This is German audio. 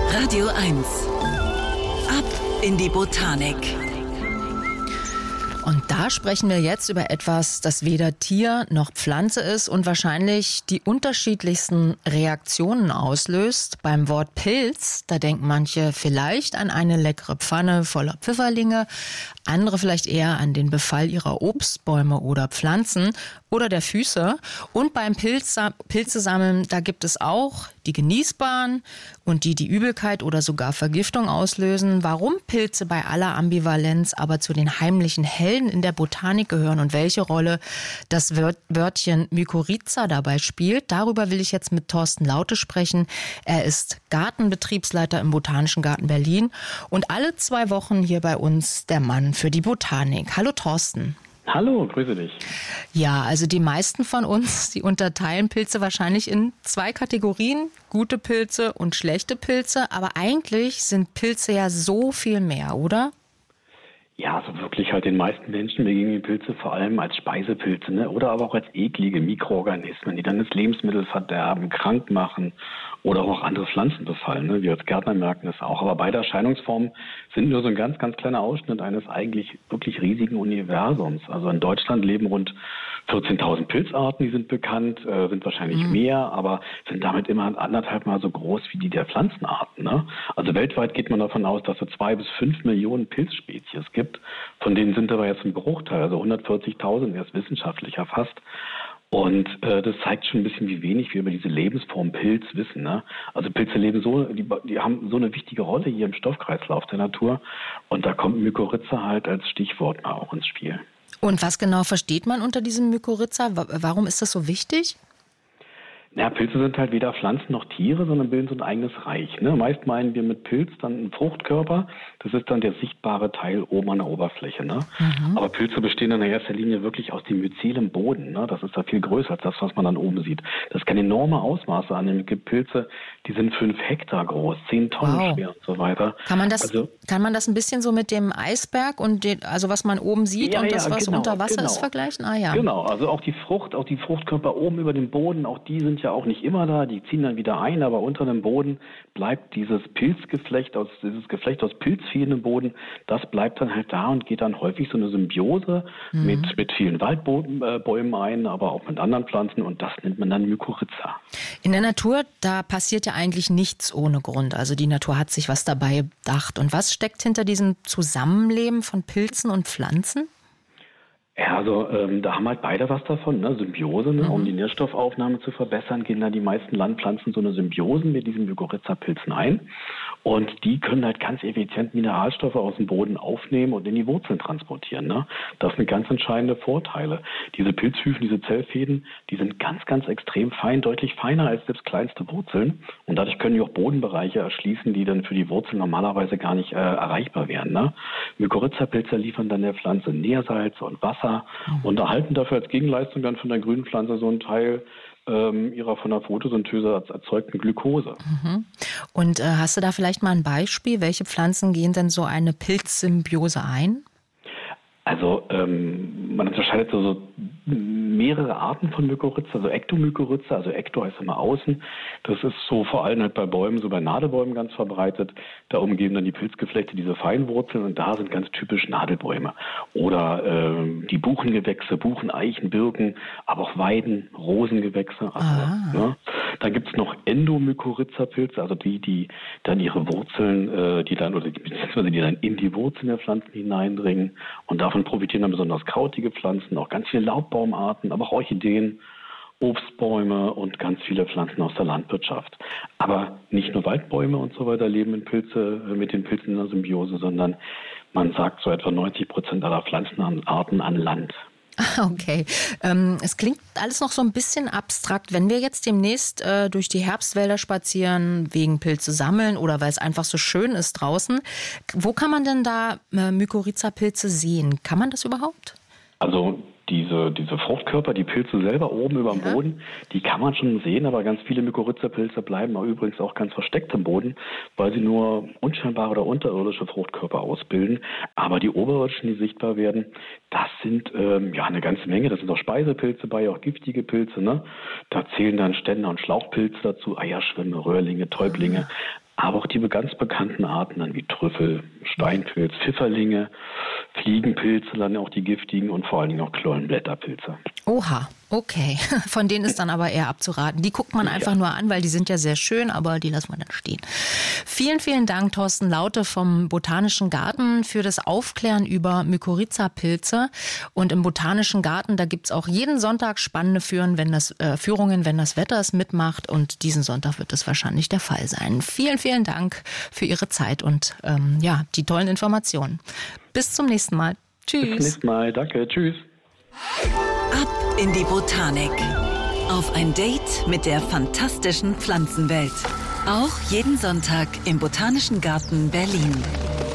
Radio 1. Ab in die Botanik. Und da sprechen wir jetzt über etwas, das weder Tier noch Pflanze ist und wahrscheinlich die unterschiedlichsten Reaktionen auslöst. Beim Wort Pilz, da denken manche vielleicht an eine leckere Pfanne voller Pfifferlinge, andere vielleicht eher an den Befall ihrer Obstbäume oder Pflanzen oder der Füße. Und beim Pilze sammeln, da gibt es auch die genießbaren und die Übelkeit oder sogar Vergiftung auslösen. Warum Pilze bei aller Ambivalenz aber zu den heimlichen Helden in der Botanik gehören und welche Rolle das Wörtchen Mykorrhiza dabei spielt, darüber will ich jetzt mit Thorsten Laute sprechen. Er ist Gartenbetriebsleiter im Botanischen Garten Berlin und alle 2 Wochen hier bei uns der Mann für die Botanik. Hallo Thorsten. Hallo, grüße dich. Ja, also die meisten von uns, die unterteilen Pilze wahrscheinlich in 2 Kategorien, gute Pilze und schlechte Pilze. Aber eigentlich sind Pilze ja so viel mehr, oder? Ja, also wirklich halt den meisten Menschen begegnen Pilze vor allem als Speisepilze, ne? Oder aber auch als eklige Mikroorganismen, die dann das Lebensmittel verderben, krank machen oder auch andere Pflanzen befallen. Ne? Wir als Gärtner merken das auch. Aber beide Erscheinungsformen sind nur so ein ganz, ganz kleiner Ausschnitt eines eigentlich wirklich riesigen Universums. Also in Deutschland leben rund 14.000 Pilzarten, die sind bekannt, sind wahrscheinlich mehr, aber sind damit immer 1,5 Mal so groß wie die der Pflanzenarten. Ne? Also weltweit geht man davon aus, dass es 2 bis 5 Millionen Pilzspezies gibt. Von denen sind aber jetzt ein Bruchteil, also 140.000 erst wissenschaftlich erfasst. Und das zeigt schon ein bisschen, wie wenig wir über diese Lebensform Pilz wissen. Ne? Also Pilze leben die haben so eine wichtige Rolle hier im Stoffkreislauf der Natur. Und da kommt Mykorrhiza halt als Stichwort mal auch ins Spiel. Und was genau versteht man unter diesem Mykorrhiza? Warum ist das so wichtig? Ja, Pilze sind halt weder Pflanzen noch Tiere, sondern bilden so ein eigenes Reich. Ne? Meist meinen wir mit Pilz dann einen Fruchtkörper. Das ist dann der sichtbare Teil oben an der Oberfläche. Ne? Aber Pilze bestehen in erster Linie wirklich aus dem Myzel im Boden. Ne? Das ist da viel größer als das, was man dann oben sieht. Das kann enorme Ausmaße annehmen. Es gibt Pilze, die sind 5 Hektar groß, 10 Tonnen schwer und so weiter. Kann man das ein bisschen so mit dem Eisberg und also was man oben sieht und das, was unter Wasser ist, vergleichen? Ah, ja. Genau, also auch die Fruchtkörper oben über dem Boden, auch die sind ja auch nicht immer da, die ziehen dann wieder ein, aber unter dem Boden bleibt dieses Geflecht aus Pilzvieh im Boden, das bleibt dann halt da und geht dann häufig so eine Symbiose mit vielen Waldbäumen ein, aber auch mit anderen Pflanzen und das nennt man dann Mykorrhiza. In der Natur, da passiert ja eigentlich nichts ohne Grund, also die Natur hat sich was dabei gedacht. Und was steckt hinter diesem Zusammenleben von Pilzen und Pflanzen? Ja, also da haben halt beide was davon, ne? Symbiose, ne? Um die Nährstoffaufnahme zu verbessern, gehen da die meisten Landpflanzen so eine Symbiose mit diesen Mykorrhiza-Pilzen ein. Und die können halt ganz effizient Mineralstoffe aus dem Boden aufnehmen und in die Wurzeln transportieren. Ne? Das sind ganz entscheidende Vorteile. Diese Pilzhyphen, diese Zellfäden, die sind ganz, ganz extrem fein, deutlich feiner als selbst kleinste Wurzeln. Und dadurch können die auch Bodenbereiche erschließen, die dann für die Wurzeln normalerweise gar nicht erreichbar wären. Ne? Mykorrhiza-Pilze liefern dann der Pflanze Nährsalze und Wasser und erhalten dafür als Gegenleistung dann von der grünen Pflanze so einen Teil ihrer von der Photosynthese erzeugten Glukose. Und hast du da vielleicht mal ein Beispiel? Welche Pflanzen gehen denn so eine Pilzsymbiose ein? Also man unterscheidet so mehrere Arten von Mykorrhiza, also Ektomykorrhiza, also Ekto heißt immer außen. Das ist so vor allem halt bei Bäumen, so bei Nadelbäumen ganz verbreitet. Da umgeben dann die Pilzgeflechte diese Feinwurzeln und da sind ganz typisch Nadelbäume. Oder die Buchengewächse, Buchen, Eichen, Birken, aber auch Weiden, Rosengewächse. Also, ne? Dann gibt's noch Endomykorrhiza-Pilze, also die dann ihre Wurzeln, die dann in die Wurzeln der Pflanzen hineindringen. Und davon profitieren dann besonders krautige Pflanzen, auch ganz viele Laubbaumarten, aber auch Orchideen, Obstbäume und ganz viele Pflanzen aus der Landwirtschaft. Aber nicht nur Waldbäume und so weiter leben mit den Pilzen in der Symbiose, sondern man sagt so etwa 90% aller Pflanzenarten an Land. Okay, es klingt alles noch so ein bisschen abstrakt. Wenn wir jetzt demnächst durch die Herbstwälder spazieren, wegen Pilze sammeln oder weil es einfach so schön ist draußen, wo kann man denn da Mykorrhiza-Pilze sehen? Kann man das überhaupt? Also diese Fruchtkörper, die Pilze selber oben über dem Boden, die kann man schon sehen, aber ganz viele Mykorrhiza-Pilze bleiben übrigens auch ganz versteckt im Boden, weil sie nur unscheinbare oder unterirdische Fruchtkörper ausbilden. Aber die oberirdischen, die sichtbar werden, das sind eine ganze Menge. Da sind auch Speisepilze bei, auch giftige Pilze. Ne? Da zählen dann Ständer- und Schlauchpilze dazu, Eierschwämme, Röhrlinge, Täublinge. aber auch die ganz bekannten Arten dann wie Trüffel, Steinpilz, Pfifferlinge, Fliegenpilze, dann auch die giftigen und vor allen Dingen auch Knollenblätterpilze. Oha, okay. Von denen ist dann aber eher abzuraten. Die guckt man einfach nur an, weil die sind ja sehr schön, aber die lassen wir dann stehen. Vielen, vielen Dank, Thorsten Laute vom Botanischen Garten, für das Aufklären über Mykorrhiza-Pilze. Und im Botanischen Garten, da gibt's auch jeden Sonntag spannende Führungen, wenn das Wetter es mitmacht. Und diesen Sonntag wird es wahrscheinlich der Fall sein. Vielen, vielen Dank für Ihre Zeit und die tollen Informationen. Bis zum nächsten Mal. Tschüss. Bis zum nächsten Mal. Danke. Tschüss. Ab in die Botanik. Auf ein Date mit der fantastischen Pflanzenwelt. Auch jeden Sonntag im Botanischen Garten Berlin.